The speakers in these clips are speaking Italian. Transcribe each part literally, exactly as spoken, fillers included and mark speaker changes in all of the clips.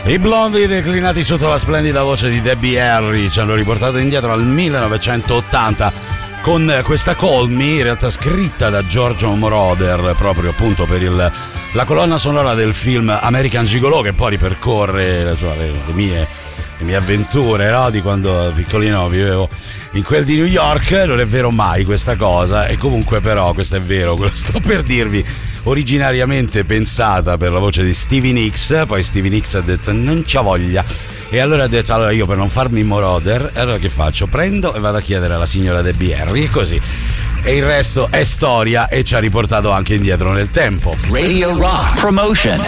Speaker 1: I Blondie, declinati sotto la splendida voce di Debbie Harry, ci hanno riportato indietro al millenovecentottanta con questa Call Me, in realtà scritta da Giorgio Moroder proprio appunto per il, la colonna sonora del film American Gigolo, che poi ripercorre le, le, le mie le mie avventure, no? Di quando piccolino vivevo in quel di New York. Non è vero mai questa cosa, e comunque però questo è vero, quello che sto per dirvi. Originariamente pensata per la voce di Stevie Nicks, poi Stevie Nicks ha detto non c'ho voglia, e allora ha detto allora io per non farmi Moroder, allora che faccio? Prendo e vado a chiedere alla signora Debbie Harry, e così. E il resto è storia, e ci ha riportato anche indietro nel tempo.
Speaker 2: Radio Rock Promotion.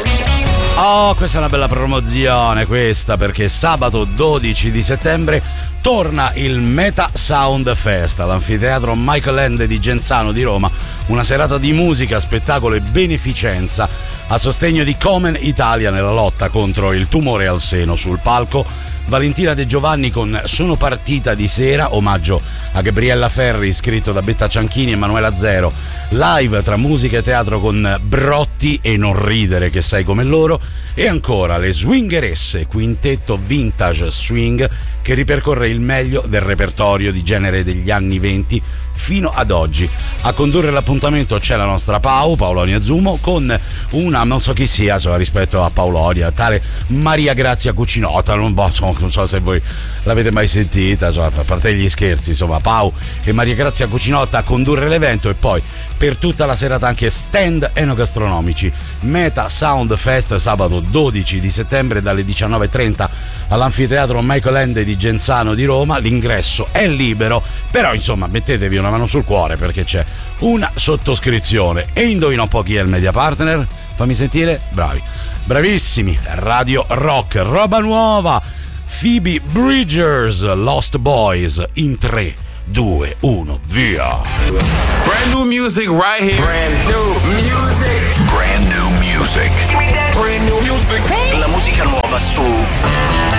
Speaker 1: Oh, questa è una bella promozione questa, perché sabato dodici di settembre torna il Meta Sound Fest all'anfiteatro Michael Ende di Genzano di Roma, una serata di musica, spettacolo e beneficenza a sostegno di Komen Italia nella lotta contro il tumore al seno. Sul palco Valentina De Giovanni con Sono partita di sera, omaggio a Gabriella Ferri, scritto da Betta Cianchini e Manuela Zero. Live tra musica e teatro con Brotti e Non ridere che sei come loro, e ancora le Swingeresse, quintetto vintage swing che ripercorre il meglio del repertorio di genere degli anni venti fino ad oggi. A condurre l'appuntamento c'è la nostra Pau, Paolonia Zumo, con una non so chi sia, cioè, rispetto a Paolonia, tale Maria Grazia Cucinotta, non, non so se voi l'avete mai sentita, cioè, a parte gli scherzi, insomma, Pau e Maria Grazia Cucinotta a condurre l'evento, e poi per tutta la serata anche stand enogastronomici. Meta Sound Fest sabato dodici di settembre dalle diciannove e trenta all'anfiteatro Michael Ende di Genzano di Roma. L'ingresso è libero, però insomma mettetevi una mano sul cuore perché c'è una sottoscrizione. E indovina un po' chi è il media partner? Fammi sentire, bravi, bravissimi, Radio Rock, roba nuova, Phoebe Bridgers, Lost Boys, in tre, due, uno, via.
Speaker 3: Brand new music right here.
Speaker 2: Brand new music.
Speaker 3: Brand new music.
Speaker 2: Brand new music.
Speaker 3: La musica nuova su